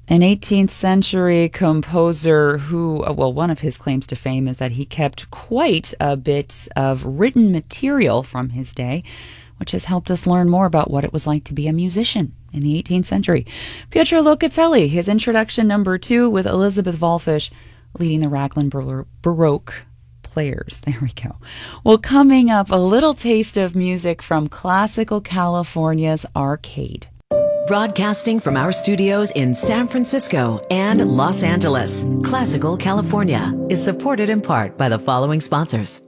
An 18th century composer who, well, one of his claims to fame is that he kept quite a bit of written material from his day, which has helped us learn more about what it was like to be a musician in the 18th century. Pietro Locatelli, his introduction number 2 with Elizabeth Volfish leading the Raglan Baroque players. There we go. Well, coming up, a little taste of music from classical California's arcade. Broadcasting from our studios in San Francisco and Los Angeles, Classical California is supported in part by the following sponsors.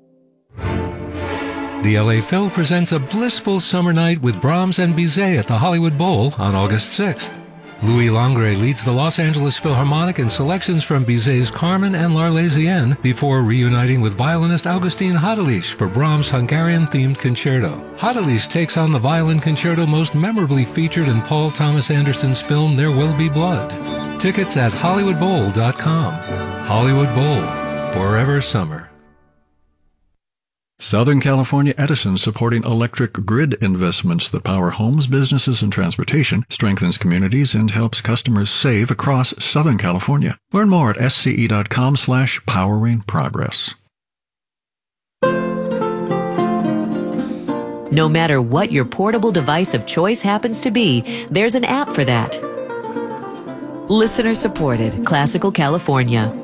The LA Phil presents a blissful summer night with Brahms and Bizet at the Hollywood Bowl on August 6th. Louis Langre leads the Los Angeles Philharmonic in selections from Bizet's Carmen and L'Arlésienne before reuniting with violinist Augustin Hadalish for Brahms' Hungarian-themed concerto. Hadalish takes on the violin concerto most memorably featured in Paul Thomas Anderson's film There Will Be Blood. Tickets at HollywoodBowl.com. Hollywood Bowl. Forever summer. Southern California Edison, supporting electric grid investments that power homes, businesses, and transportation, strengthens communities, and helps customers save across Southern California. Learn more at sce.com/poweringprogress. No matter what your portable device of choice happens to be, there's an app for that. Listener supported, Classical California.